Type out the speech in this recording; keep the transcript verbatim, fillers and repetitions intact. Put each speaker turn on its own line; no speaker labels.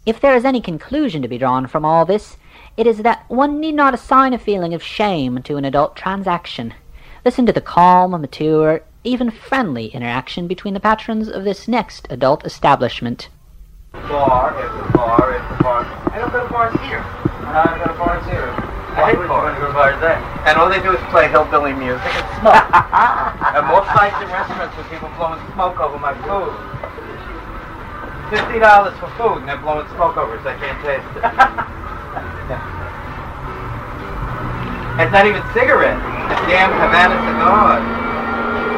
If there is any conclusion to be drawn from all this, it is that one need not assign a feeling of shame to an adult transaction. Listen to the calm, mature, even friendly interaction between the patrons of this next adult establishment.
Bar after bar after bar. I don't go to bars here. I don't go to bars here. I hate bars. Go to bars there. And all they do is play hillbilly music and smoke. And more sites and restaurants with people blowing smoke over my food. Fifty dollars for food, and they're blowing smoke over it, so I can't taste it. It's not even cigarettes. It's damn Havana cigars.